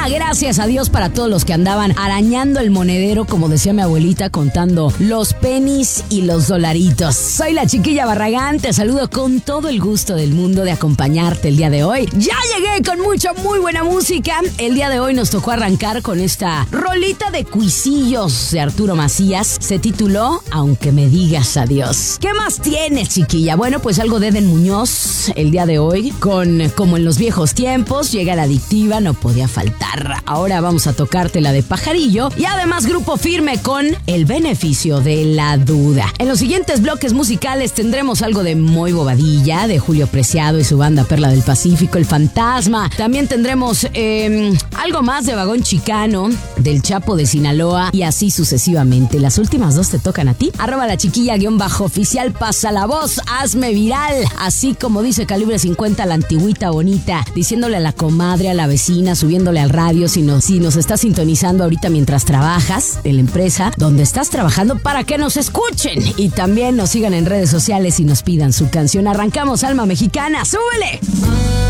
Gracias a Dios para todos los que andaban arañando el monedero, como decía mi abuelita, contando los pennies y los dolaritos. Soy la Chiquilla Barragán, te saludo con todo el gusto del mundo de acompañarte el día de hoy. Ya llegué con mucha, muy buena música. El día de hoy nos tocó arrancar con esta rolita de cuisillos de Arturo Macías. Se tituló Aunque me digas adiós. ¿Qué más tienes, chiquilla? Bueno, pues algo de Eden Muñoz el día de hoy, con Como en los viejos tiempos, llega la adictiva, no podía faltar. Ahora vamos a tocarte la de Pajarillo y además Grupo Firme con El beneficio de la duda. En los siguientes bloques musicales tendremos algo de Moy Bobadilla, de Julio Preciado y su banda Perla del Pacífico, El Fantasma. También tendremos algo más de Vagón Chicano, del Chapo de Sinaloa y así sucesivamente. Las últimas dos te tocan a ti. @la chiquilla_oficial, pasa la voz, hazme viral. Así como dice Calibre 50, la antigüita bonita, diciéndole a la comadre, a la vecina, subiéndole al radio si nos estás sintonizando ahorita mientras trabajas en la empresa donde estás trabajando, para que nos escuchen y también nos sigan en redes sociales y nos pidan su canción. Arrancamos, alma mexicana, ¡súbele!